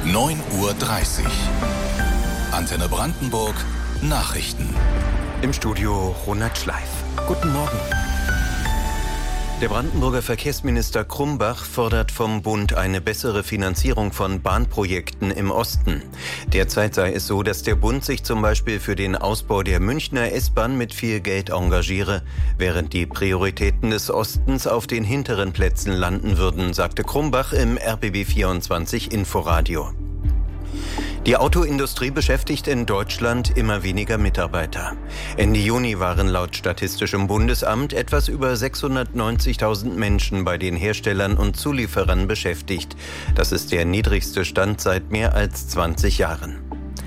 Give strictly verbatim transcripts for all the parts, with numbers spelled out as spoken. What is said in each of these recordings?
neun Uhr dreißig. Antenne Brandenburg Nachrichten. Im Studio Ronald Schleif. Guten Morgen. Der Brandenburger Verkehrsminister Krumbach fordert vom Bund eine bessere Finanzierung von Bahnprojekten im Osten. Derzeit sei es so, dass der Bund sich zum Beispiel für den Ausbau der Münchner S-Bahn mit viel Geld engagiere, während die Prioritäten des Ostens auf den hinteren Plätzen landen würden, sagte Krumbach im R B B vierundzwanzig Inforadio. Die Autoindustrie beschäftigt in Deutschland immer weniger Mitarbeiter. Ende Juni waren laut Statistischem Bundesamt etwas über sechshundertneunzigtausend Menschen bei den Herstellern und Zulieferern beschäftigt. Das ist der niedrigste Stand seit mehr als zwanzig Jahren.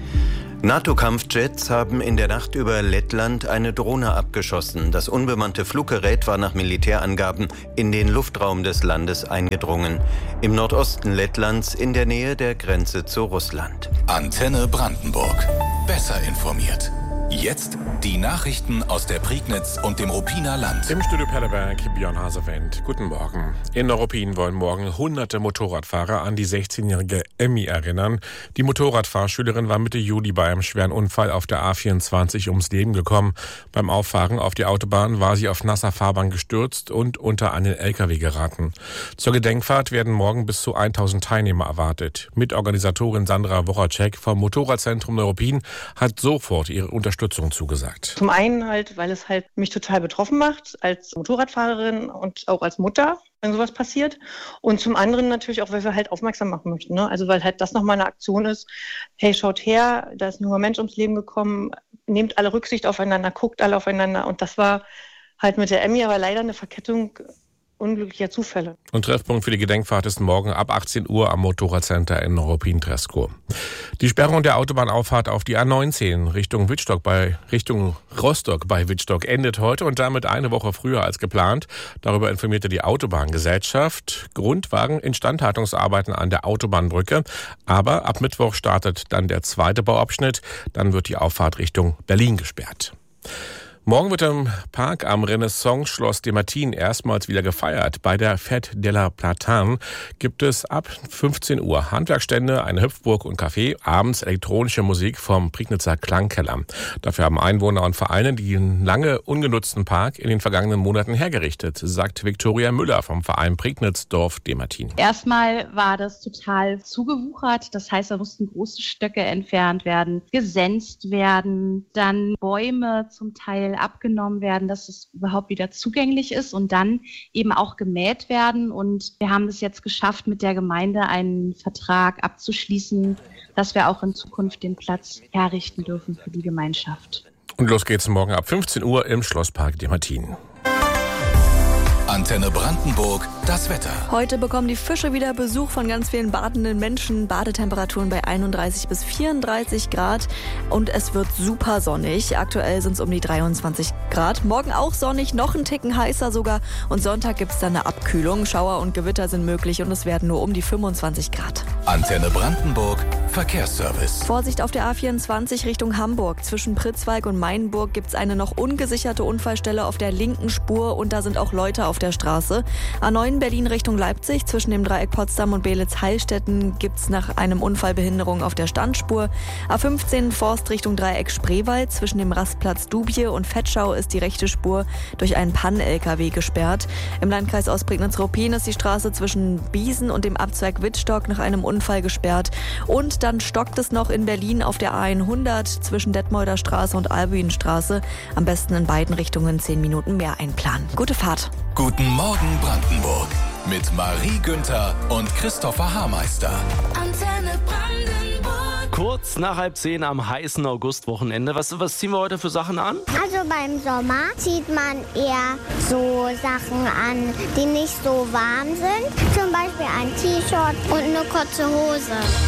NATO-Kampfjets haben in der Nacht über Lettland eine Drohne abgeschossen. Das unbemannte Fluggerät war nach Militärangaben in den Luftraum des Landes eingedrungen. Im Nordosten Lettlands in der Nähe der Grenze zu Russland. Antenne Brandenburg. Besser informiert. Jetzt die Nachrichten aus der Prignitz und dem Ruppiner Land. Im Studio Perleberg, Björn Hasewend. Guten Morgen. In Ruppin wollen morgen hunderte Motorradfahrer an die sechzehnjährige Emmy erinnern. Die Motorradfahrschülerin war Mitte Juli bei einem schweren Unfall auf der A vierundzwanzig ums Leben gekommen. Beim Auffahren auf die Autobahn war sie auf nasser Fahrbahn gestürzt und unter einen L K W geraten. Zur Gedenkfahrt werden morgen bis zu tausend Teilnehmer erwartet. Mitorganisatorin Sandra Wochacek vom Motorradzentrum Ruppin hat sofort ihre Unterstützung zugesagt. Zum einen halt, weil es halt mich total betroffen macht, als Motorradfahrerin und auch als Mutter, wenn sowas passiert. Und zum anderen natürlich auch, weil wir halt aufmerksam machen möchten. Ne? Also weil halt das nochmal eine Aktion ist, hey, schaut her, da ist ein junger Mensch ums Leben gekommen, nehmt alle Rücksicht aufeinander, guckt alle aufeinander. Und das war halt mit der Emmy aber leider eine Verkettung unglücklicher Zufälle. Und Treffpunkt für die Gedenkfahrt ist morgen ab achtzehn Uhr am Motorradcenter in Ruppin-Treschow. Die Sperrung der Autobahnauffahrt auf die A neunzehn Richtung Wittstock bei Richtung Rostock bei Wittstock endet heute und damit eine Woche früher als geplant. Darüber informierte die Autobahngesellschaft. Grund waren Instandhaltungsarbeiten an der Autobahnbrücke. Aber ab Mittwoch startet dann der zweite Bauabschnitt. Dann wird die Auffahrt Richtung Berlin gesperrt. Morgen wird im Park am Renaissance-Schloss Demartin erstmals wieder gefeiert. Bei der Fête de la Platane gibt es ab fünfzehn Uhr Handwerkstände, eine Hüpfburg und Café, abends elektronische Musik vom Prignitzer Klangkeller. Dafür haben Einwohner und Vereine den lange ungenutzten Park in den vergangenen Monaten hergerichtet, sagt Viktoria Müller vom Verein Prignitzdorf Demartin. Erstmal war das total zugewuchert, das heißt, da mussten große Stöcke entfernt werden, gesenzt werden, dann Bäume zum Teil abgenommen werden, dass es überhaupt wieder zugänglich ist und dann eben auch gemäht werden. Und wir haben es jetzt geschafft, mit der Gemeinde einen Vertrag abzuschließen, dass wir auch in Zukunft den Platz herrichten dürfen für die Gemeinschaft. Und los geht's morgen ab fünfzehn Uhr im Schlosspark Demartin. Antenne Brandenburg, das Wetter. Heute bekommen die Fische wieder Besuch von ganz vielen badenden Menschen. Badetemperaturen bei einunddreißig bis vierunddreißig Grad und es wird super sonnig. Aktuell sind es um die dreiundzwanzig Grad. Morgen auch sonnig, noch einen Ticken heißer sogar. Und Sonntag gibt es dann eine Abkühlung. Schauer und Gewitter sind möglich und es werden nur um die fünfundzwanzig Grad. Antenne Brandenburg, Verkehrsservice. Vorsicht auf der A vierundzwanzig Richtung Hamburg. Zwischen Pritzwalk und Mainburg gibt es eine noch ungesicherte Unfallstelle auf der linken Spur und da sind auch Leute auf der Straße. A neun Berlin Richtung Leipzig. Zwischen dem Dreieck Potsdam und Beelitz-Heilstätten gibt es nach einem Unfall Behinderung auf der Standspur. A fünfzehn Forst Richtung Dreieck Spreewald. Zwischen dem Rastplatz Dubje und Vetschau ist die rechte Spur durch einen Pann-L K W gesperrt. Im Landkreis Ostprignitz-Ruppin ist die Straße zwischen Biesen und dem Abzweig Wittstock nach einem Unfall gesperrt. Und dann stockt es noch in Berlin auf der A hundert zwischen Detmolder Straße und Albuinstraße. Am besten in beiden Richtungen zehn Minuten mehr einplanen. Gute Fahrt. Guten Morgen Brandenburg mit Marie Günther und Christopher Haarmeister. Antenne Brandenburg. Kurz nach halb zehn am heißen Augustwochenende. Was, was ziehen wir heute für Sachen an? Also beim Sommer zieht man eher so Sachen an, die nicht so warm sind. Zum Beispiel ein T-Shirt und eine kurze Hose.